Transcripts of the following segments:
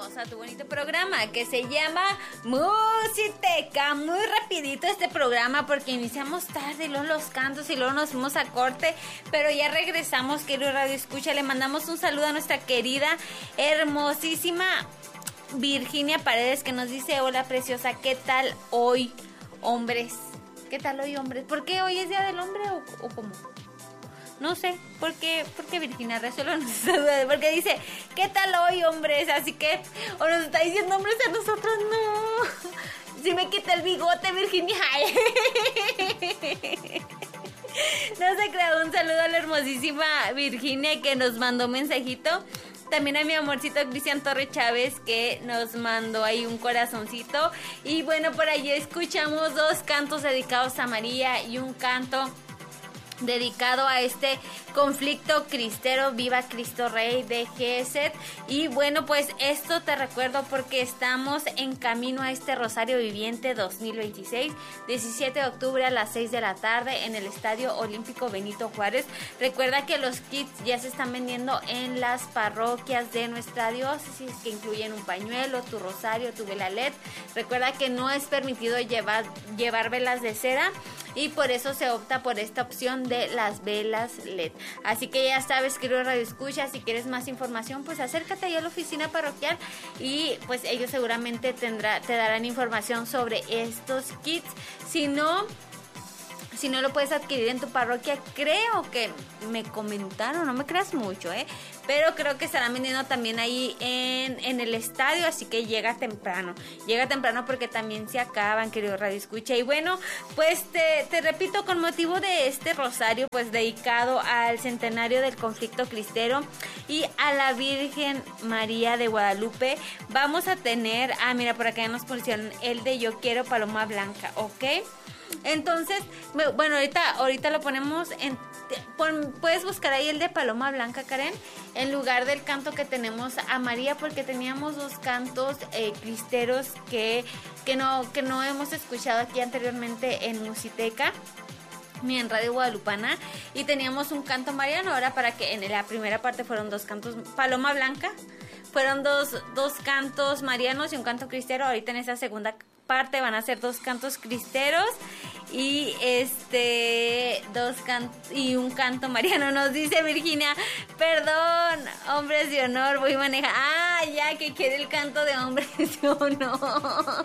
a tu bonito programa que se llama Musiteca. Muy rapidito este programa porque iniciamos tarde y luego los cantos y luego nos fuimos a corte, pero ya regresamos, querido Radio Escucha. Le mandamos un saludo a nuestra querida, hermosísima Virginia Paredes, que nos dice: hola preciosa, ¿qué tal hoy, hombres? ¿Qué tal hoy, hombres? ¿Por qué hoy es Día del Hombre o cómo? No sé, ¿por qué Virginia? Resuélvanos esa duda, porque dice, ¿qué tal hoy, hombres? Así que, o nos está diciendo hombres a nosotros, no. Si me quita el bigote, Virginia. No se crea, un saludo a la hermosísima Virginia que nos mandó un mensajito. También a mi amorcito Cristian Torre Chávez, que nos mandó ahí un corazoncito. Y bueno, por allí escuchamos 2 cantos dedicados a María y un canto dedicado a este conflicto cristero, Viva Cristo Rey de Gesed. Y bueno, pues esto te recuerdo porque estamos en camino a este Rosario Viviente 2026, 17 de octubre a las 6 de la tarde en el Estadio Olímpico Benito Juárez. Recuerda que los kits ya se están vendiendo en las parroquias de nuestra diócesis, que incluyen un pañuelo, tu rosario, tu vela LED. Recuerda que no es permitido llevar velas de cera, y por eso se opta por esta opción de las velas LED. Así que ya sabes, querido Radio Escucha, si quieres más información, pues acércate ahí a la oficina parroquial y pues ellos seguramente te darán información sobre estos kits. Si no lo puedes adquirir en tu parroquia, creo que me comentaron, no me creas mucho, pero creo que estarán vendiendo también ahí en el estadio, así que llega temprano porque también se acaban, querido Radio Escucha. Y bueno, pues te repito, con motivo de este rosario, pues dedicado al centenario del conflicto cristero y a la Virgen María de Guadalupe, vamos a tener, mira, por acá ya nos pusieron el de Yo Quiero Paloma Blanca, ¿ok? Entonces, bueno, ahorita lo ponemos puedes buscar ahí el de Paloma Blanca, Karen, en lugar del canto que tenemos a María, porque teníamos 2 cantos cristeros que no hemos escuchado aquí anteriormente en Musiteca ni en Radio Guadalupana, y teníamos un canto mariano. Ahora, para que en la primera parte fueron 2 cantos Paloma Blanca, fueron dos cantos marianos y un canto cristero. Ahorita en esa segunda parte van a ser 2 cantos cristeros y y un canto mariano. Nos dice Virginia: perdón, hombres de honor, voy a manejar. Ya que quiere el canto de hombres de honor.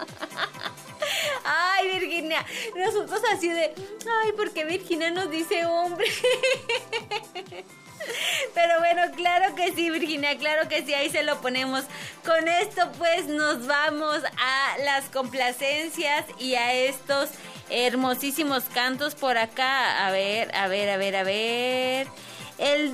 Ay, Virginia, nosotros así de, ¿por qué Virginia nos dice hombre? Pero bueno, claro que sí, Virginia, claro que sí, ahí se lo ponemos. Con esto pues nos vamos a las complacencias y a estos hermosísimos cantos por acá. A ver. El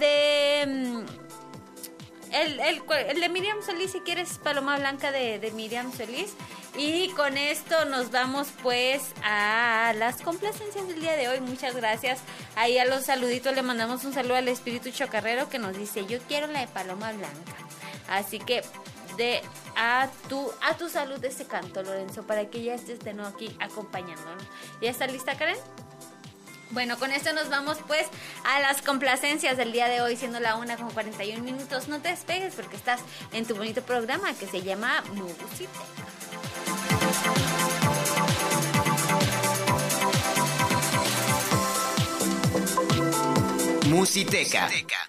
de Miriam Solís, si quieres, Paloma Blanca de Miriam Solís. Y con esto nos vamos pues a las complacencias del día de hoy. Muchas gracias. Ahí a los saluditos le mandamos un saludo al Espíritu Chocarrero, que nos dice: yo quiero la de Paloma Blanca. Así que a tu salud ese canto, Lorenzo, para que ya estés de nuevo aquí acompañándonos. ¿Ya está lista, Karen? Bueno, con esto nos vamos pues a las complacencias del día de hoy, siendo la 1:41. No te despegues porque estás en tu bonito programa que se llama Musiteca. Musiteca.